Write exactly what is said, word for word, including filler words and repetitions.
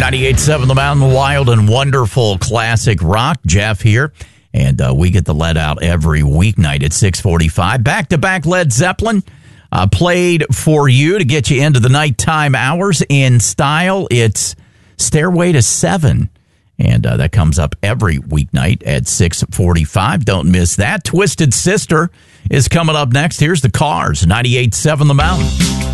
ninety-eight point seven The Mountain, wild and wonderful classic rock. Jeff here, and uh, we get the let out every weeknight at six forty-five. Back-to-back Led Zeppelin uh, played for you to get you into the nighttime hours in style. It's Stairway to Seven, and uh, that comes up every weeknight at six forty-five. Don't miss that. Twisted Sister is coming up next. Here's the Cars, ninety-eight point seven The Mountain.